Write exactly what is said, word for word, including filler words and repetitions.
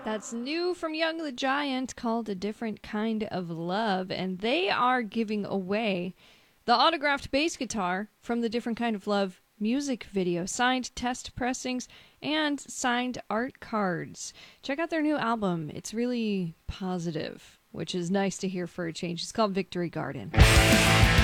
That's new from Young the Giant, called A Different Kind of Love, and they are giving away the autographed bass guitar from the Different Kind of Love music video, signed test pressings, and signed art cards. Check out their new album. It's really positive, which is nice to hear for a change. It's called Victory Garden.